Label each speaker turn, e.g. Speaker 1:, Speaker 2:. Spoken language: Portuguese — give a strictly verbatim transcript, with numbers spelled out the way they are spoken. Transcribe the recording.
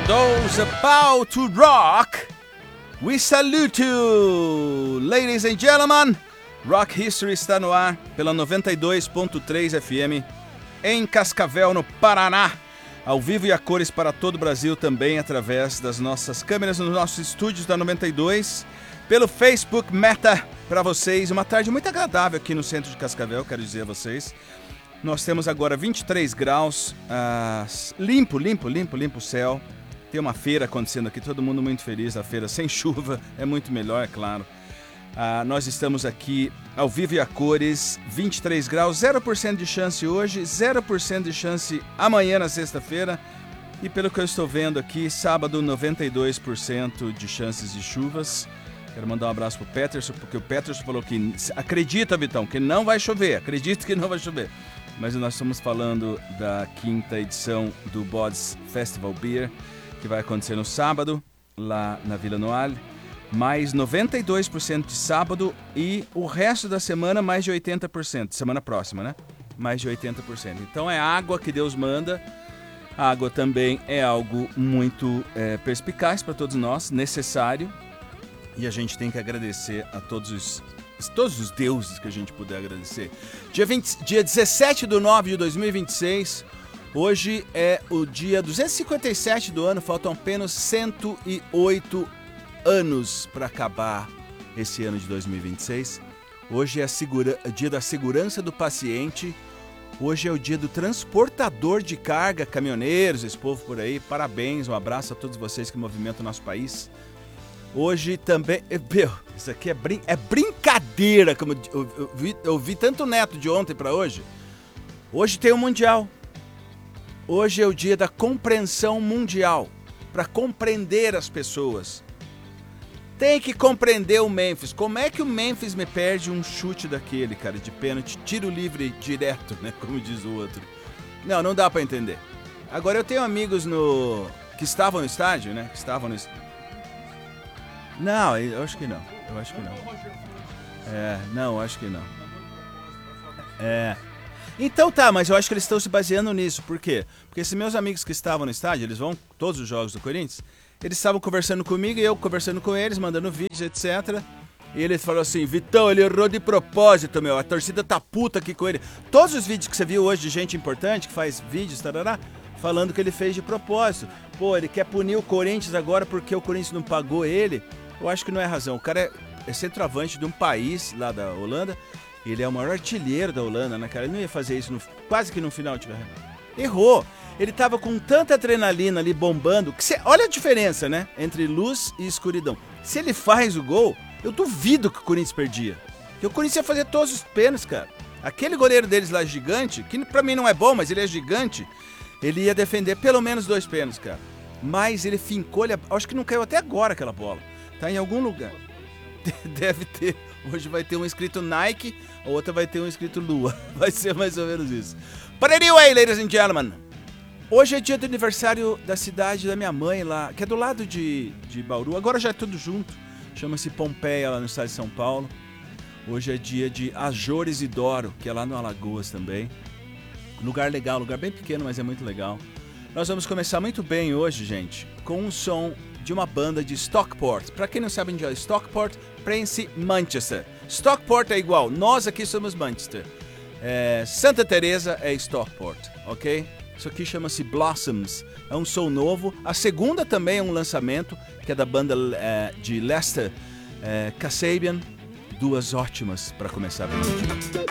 Speaker 1: those about to rock, we salute you, ladies and gentlemen. Rock History está no ar pela noventa e dois ponto três F M em Cascavel, no Paraná. Ao vivo e a cores para todo o Brasil também através das nossas câmeras nos nossos estúdios da noventa e dois. Pelo Facebook Meta para vocês. Uma tarde muito agradável aqui no centro de Cascavel, quero dizer a vocês. Nós temos agora vinte e três graus, uh, limpo, limpo, limpo, limpo o céu. Tem uma feira acontecendo aqui, todo mundo muito feliz. A feira sem chuva é muito melhor, é claro. Uh, nós estamos aqui ao vivo e a cores, vinte e três graus, zero por cento de chance hoje, zero por cento de chance amanhã na sexta-feira. E pelo que eu estou vendo aqui, sábado noventa e dois por cento de chances de chuvas. Quero mandar um abraço pro Peterson, porque o Peterson falou que acredita, Vitão, que não vai chover, acredita que não vai chover. Mas nós estamos falando da quinta edição do Bods Festival Beer, que vai acontecer no sábado, lá na Vila Noal. Mais noventa e dois por cento de sábado e o resto da semana mais de oitenta por cento. Semana próxima, né? Mais de oitenta por cento. Então é água que Deus manda. A água também é algo muito é, perspicaz para todos nós, necessário. E a gente tem que agradecer a todos os, todos os deuses que a gente puder agradecer. Dia, vinte, dia dezessete de nove de dois mil e vinte e seis. Hoje é o dia duzentos e cinquenta e sete do ano. Faltam apenas cento e oito anos para acabar esse ano de dois mil e vinte e seis. Hoje é a segura, o dia da segurança do paciente. Hoje é o dia do transportador de carga, caminhoneiros, esse povo por aí. Parabéns, um abraço a todos vocês que movimentam o nosso país. Hoje também... Meu, isso aqui é, brin, é brincadeira, como eu, eu, eu, vi, eu vi tanto neto de ontem para hoje. Hoje tem o Mundial. Hoje é o dia da compreensão mundial, para compreender as pessoas. Tem que compreender o Memphis. Como é que o Memphis me perde um chute daquele, cara, de pênalti, tiro livre direto, né, como diz o outro. Não, não dá para entender. Agora eu tenho amigos no que estavam no estádio, né, que estavam no estádio. Não, eu acho que não. Eu acho que não. É, não, eu acho que não. É. Então tá, mas eu acho que eles estão se baseando nisso. Por quê? Porque esses meus amigos que estavam no estádio, eles vão todos os jogos do Corinthians, eles estavam conversando comigo e eu conversando com eles, mandando vídeos, etcétera. E ele falou assim, Vitão, ele errou de propósito, meu. A torcida tá puta aqui com ele. Todos os vídeos que você viu hoje de gente importante, que faz vídeos, tarará, falando que ele fez de propósito. Pô, ele quer punir o Corinthians agora porque o Corinthians não pagou ele. Eu acho que não é razão. O cara é, é centroavante de um país lá da Holanda. Ele é o maior artilheiro da Holanda, né, cara? Ele não ia fazer isso no, quase que no final de carreira. Errou. Ele tava com tanta adrenalina ali bombando. Que cê, olha a diferença, né? Entre luz e escuridão. Se ele faz o gol, eu duvido que o Corinthians perdia. Porque o Corinthians ia fazer todos os pênaltis, cara. Aquele goleiro deles lá gigante, que pra mim não é bom, mas ele é gigante, ele ia defender pelo menos dois pênaltis, cara. Mas ele fincou, ele, acho que não caiu até agora aquela bola. Tá em algum lugar. Deve ter. Hoje vai ter um escrito Nike, a outra vai ter um escrito Lua. Vai ser mais ou menos isso. But anyway, ladies and gentlemen. Hoje é dia do aniversário da cidade da minha mãe lá, que é do lado de, de Bauru. Agora já é tudo junto. Chama-se Pompeia, lá no estado de São Paulo. Hoje é dia de Ajores e Doro, que é lá no Alagoas também. Lugar legal, lugar bem pequeno, mas é muito legal. Nós vamos começar muito bem hoje, gente, com um som de uma banda de Stockport. Para quem não sabe onde é Stockport, pense Manchester. Stockport é igual, nós aqui somos Manchester. É, Santa Teresa é Stockport, ok? Isso aqui chama-se Blossoms, é um som novo. A segunda também é um lançamento, que é da banda é, de Leicester, é, Kasabian. Duas ótimas para começar bem o dia.